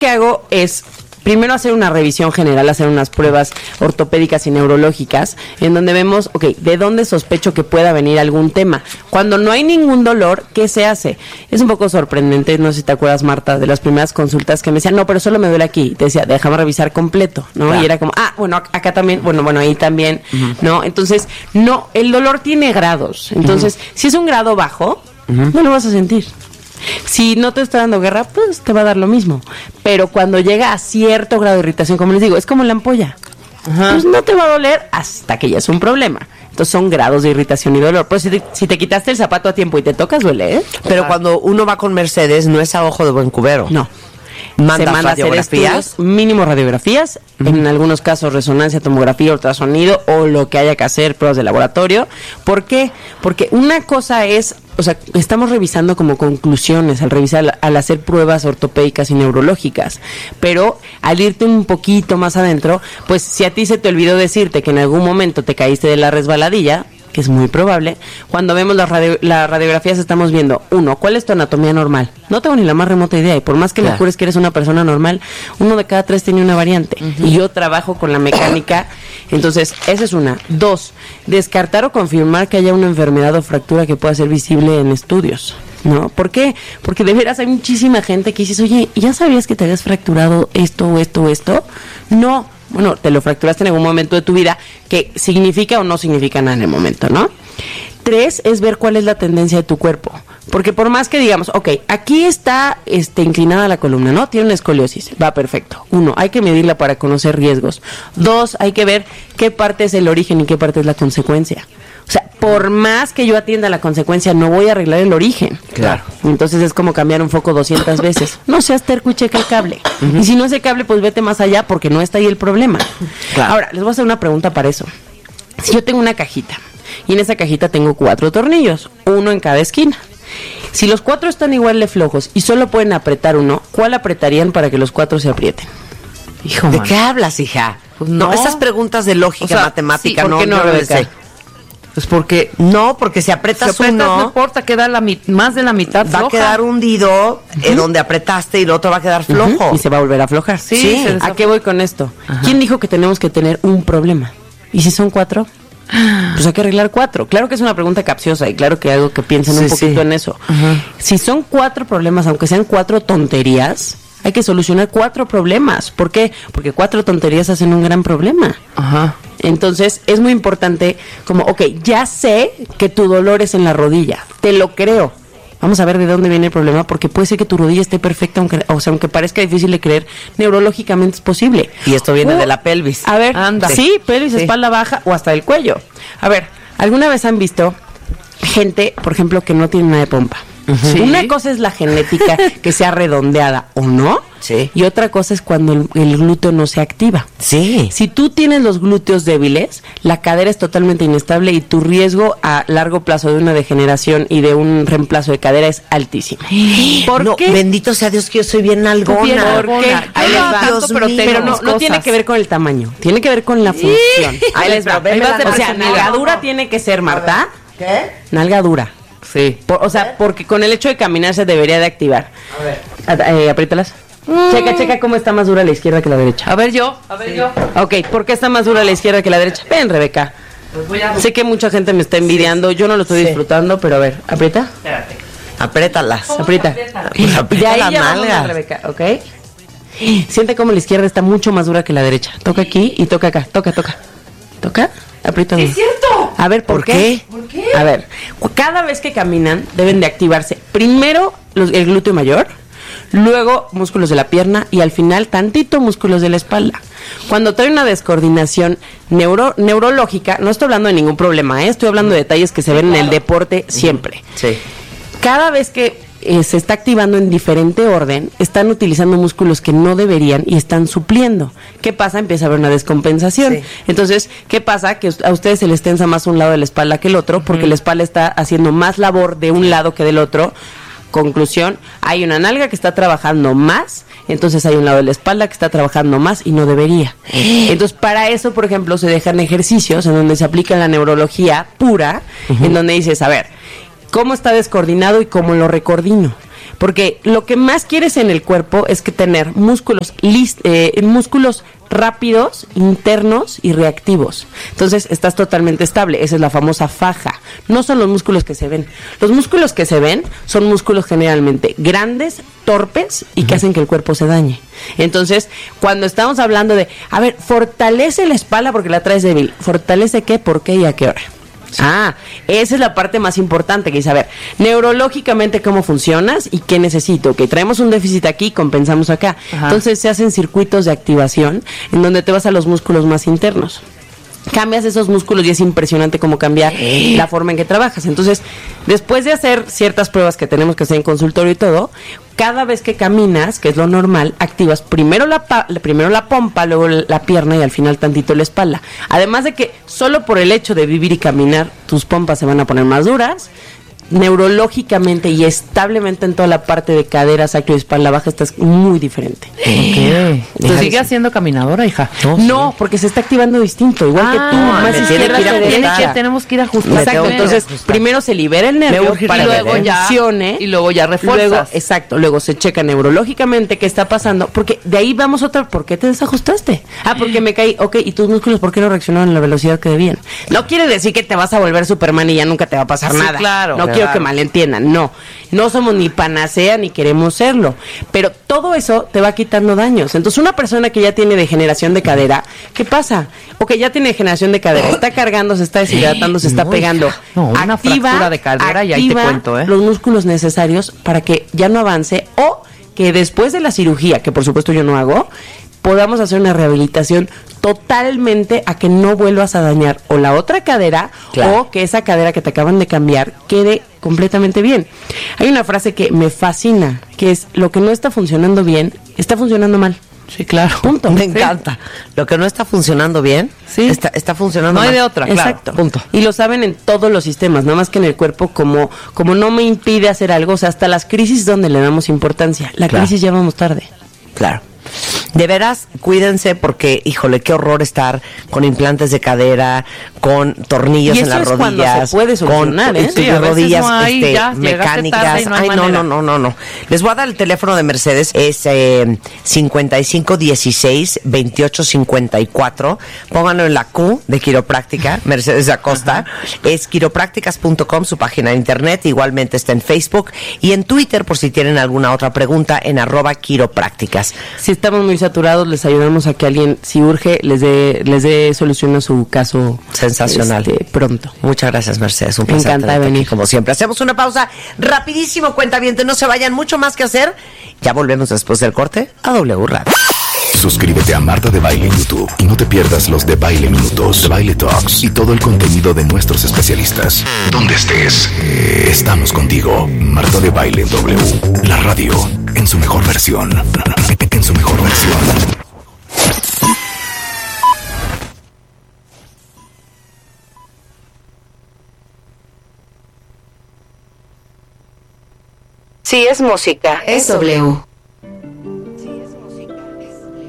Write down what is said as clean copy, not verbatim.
que hago es primero hacer una revisión general, hacer unas pruebas ortopédicas y neurológicas, en donde vemos, de dónde sospecho que pueda venir algún tema. Cuando no hay ningún dolor, ¿qué se hace? Es un poco sorprendente, no sé si te acuerdas, Marta, de las primeras consultas que me decían, no, pero solo me duele aquí. Te decía, déjame revisar completo, ¿no? Claro. Y era como, bueno, acá también, bueno, ahí también, ¿no? Entonces, no, el dolor tiene grados. Entonces, si es un grado bajo, no lo vas a sentir. Si no te está dando guerra, pues te va a dar lo mismo. Pero cuando llega a cierto grado de irritación, como les digo, es como la ampolla. Pues no te va a doler hasta que ya es un problema. Entonces son grados de irritación y dolor. Pues si te quitaste el zapato a tiempo y te tocas, duele, ¿eh? Pero cuando uno va con Mercedes, no es a ojo de buen cubero. No. Se manda a hacer estudios, mínimo radiografías, en algunos casos resonancia, tomografía, ultrasonido o lo que haya que hacer, pruebas de laboratorio. ¿Por qué? Porque una cosa es, estamos revisando como conclusiones al hacer pruebas ortopédicas y neurológicas, pero al irte un poquito más adentro, pues si a ti se te olvidó decirte que en algún momento te caíste de la resbaladilla, que es muy probable, cuando vemos las radiografías estamos viendo, ¿cuál es tu anatomía normal? No tengo ni la más remota idea, y por más que me jures que eres una persona normal, 1 de cada 3 tiene una variante, y yo trabajo con la mecánica. Entonces, esa es una. 2, descartar o confirmar que haya una enfermedad o fractura que pueda ser visible en estudios, ¿no? ¿Por qué? Porque de veras hay muchísima gente que dices, oye, ¿ya sabías que te habías fracturado esto o esto o esto? No. Bueno, te lo fracturaste en algún momento de tu vida, que significa o no significa nada en el momento, ¿no? 3 es ver cuál es la tendencia de tu cuerpo. Porque por más que digamos, aquí está inclinada la columna, ¿no? Tiene una escoliosis, va perfecto. 1, hay que medirla para conocer riesgos. 2, hay que ver qué parte es el origen y qué parte es la consecuencia. O sea, por más que yo atienda la consecuencia, no voy a arreglar el origen. Claro. Entonces es como cambiar un foco 200 veces. No seas terco y checa el cable. Y si no es el cable, pues vete más allá porque no está ahí el problema. Claro. Ahora, les voy a hacer una pregunta para eso. Si yo tengo una cajita y en esa cajita tengo 4 tornillos, 1 en cada esquina. Si los 4 están igual de flojos y solo pueden apretar uno, ¿cuál apretarían para que los 4 se aprieten? Hijo, ¿de qué hablas, hija? Pues no. Esas preguntas de lógica, matemática, sí, ¿por qué no, Rebeca? Pues porque si aprietas uno, no importa, queda más de la mitad va floja. a quedar hundido en donde apretaste y el otro va a quedar flojo. Y se va a volver a aflojar. Sí. ¿A qué voy con esto? ¿Quién dijo que tenemos que tener un problema? ¿Y si son 4? Pues hay que arreglar 4. Claro que es una pregunta capciosa y claro que algo que piensen un poquito en eso. Si son 4 problemas, aunque sean 4 tonterías, hay que solucionar 4 problemas. ¿Por qué? Porque 4 tonterías hacen un gran problema. Entonces es muy importante como, ya sé que tu dolor es en la rodilla, te lo creo. Vamos a ver de dónde viene el problema, porque puede ser que tu rodilla esté perfecta, aunque parezca difícil de creer, neurológicamente es posible. Y esto viene de la pelvis. A ver, sí, pelvis, espalda baja o hasta el cuello. A ver, ¿alguna vez han visto gente, por ejemplo, que no tiene nada de pompa? Una cosa es la genética, que sea redondeada o no, y otra cosa es cuando el glúteo no se activa. Si tú tienes los glúteos débiles, la cadera es totalmente inestable y tu riesgo a largo plazo de una degeneración y de un reemplazo de cadera es altísimo. ¿Por qué? Bendito sea Dios que yo soy bien nalgona. ¿Por qué? Pero no tiene que ver con el tamaño, tiene que ver con la función. Ahí les va. O sea, nalgadura tiene que ser, Marta. ¿Qué? Nalgadura. Sí. Porque con el hecho de caminar se debería de activar. A ver. Apriétalas. Checa cómo está más dura la izquierda que la derecha. A ver yo. Ok, ¿por qué está más dura la izquierda que la derecha? Ven, Rebeca. Pues sé que mucha gente me está envidiando, yo no lo estoy disfrutando, pero a ver, aprieta. Espérate. Apriétalas. Aprieta. Pues aprieta de ahí las ya vamos, nalgas. Rebeca, ¿ok? Siente como la izquierda está mucho más dura que la derecha. Toca aquí y toca acá. Toca. Aprieta. ¡Es cierto! A ver, ¿por qué? A ver, cada vez que caminan deben de activarse primero el glúteo mayor, luego músculos de la pierna y al final tantito músculos de la espalda. Cuando trae una descoordinación neurológica, no estoy hablando de ningún problema, estoy hablando de detalles que se ven en el deporte siempre. Cada vez que se está activando en diferente orden, están utilizando músculos que no deberían y están supliendo. ¿Qué pasa? Empieza a haber una descompensación. Entonces, ¿qué pasa? Que a ustedes se les tensa más un lado de la espalda que el otro, porque la espalda está haciendo más labor de un lado que del otro. Conclusión, hay una nalga que está trabajando más, entonces hay un lado de la espalda que está trabajando más y no debería. Entonces, para eso, por ejemplo, se dejan ejercicios en donde se aplica la neurología pura, en donde dices, a ver, ¿cómo está descoordinado y cómo lo recoordino? Porque lo que más quieres en el cuerpo es que tener músculos rápidos, internos y reactivos. Entonces estás totalmente estable. Esa es la famosa faja. No son los músculos que se ven. Los músculos que se ven son músculos generalmente grandes, torpes y que hacen que el cuerpo se dañe. Entonces, cuando estamos hablando de, a ver, fortalece la espalda porque la traes débil. ¿Fortalece qué, por qué y a qué hora? Sí. Esa es la parte más importante, que es saber neurológicamente cómo funcionas y qué necesito. Que traemos un déficit aquí, compensamos acá. Ajá. Entonces se hacen circuitos de activación en donde te vas a los músculos más internos. Cambias esos músculos y es impresionante cómo cambia la forma en que trabajas. Entonces, después de hacer ciertas pruebas que tenemos que hacer en consultorio y todo, cada vez que caminas, que es lo normal, activas primero la pompa, luego la pierna y al final tantito la espalda. Además de que solo por el hecho de vivir y caminar, tus pompas se van a poner más duras. Neurológicamente y establemente en toda la parte de cadera, sacro y espalda baja estás muy diferente. Okay. Entonces, ¿sigue siendo caminadora, hija? No, porque se está activando distinto, igual que tú, más izquierda que derecha. Tenemos que ir ajustando. Exacto, entonces primero se libera el nervio para que funcione y luego ya refuerzas. Luego se checa neurológicamente qué está pasando, porque de ahí vamos otra, ¿por qué te desajustaste? Porque me caí, ¿y tus músculos por qué no reaccionaron a la velocidad que debían? No quiere decir que te vas a volver Superman y ya nunca te va a pasar nada. Claro. No quiero que malentiendan, no somos ni panacea ni queremos serlo, pero todo eso te va quitando daños. Entonces una persona que ya tiene degeneración de cadera, ¿qué pasa? Ya tiene degeneración de cadera, está cargando, se está deshidratando, se está pegando, una fractura de cadera y ahí te cuento, los músculos necesarios para que ya no avance, o que después de la cirugía, que por supuesto yo no hago, podamos hacer una rehabilitación totalmente a que no vuelvas a dañar o la otra cadera, claro, o que esa cadera que te acaban de cambiar quede completamente bien. Hay una frase que me fascina, que es: lo que no está funcionando bien, está funcionando mal. Sí, claro. Punto. Me encanta. Lo que no está funcionando bien, está funcionando mal. No hay de otra, exacto. Claro. Punto. Y lo saben en todos los sistemas, nada más que en el cuerpo, como no me impide hacer algo, o sea, hasta las crisis donde le damos importancia. La crisis ya vamos tarde. Claro. De veras, cuídense porque, híjole, qué horror estar con implantes de cadera, con tornillos en las rodillas, se puede solucionar, con rodillas no hay, mecánicas. No. Les voy a dar el teléfono de Mercedes, es 5516-2854. Pónganlo en la Q de quiropráctica, Mercedes Acosta. Es quiroprácticas.com, su página de internet. Igualmente está en Facebook y en Twitter, por si tienen alguna otra pregunta, en @quiroprácticas. Si estamos muy saturados, les ayudamos a que alguien, si urge, les dé solución a su caso. Sensacional. Pronto. Muchas gracias, Mercedes. Un placer. Me encanta venir. Aquí, como siempre. Hacemos una pausa rapidísimo, cuentavientes. No se vayan, mucho más que hacer. Ya volvemos después del corte a W Radio. Suscríbete a Marta de Baile en YouTube y no te pierdas los de Baile Minutos, de Baile Talks y todo el contenido de nuestros especialistas. Donde estés, estamos contigo. Marta de Baile W, la radio en su mejor versión. En su mejor versión. Si es música, es W.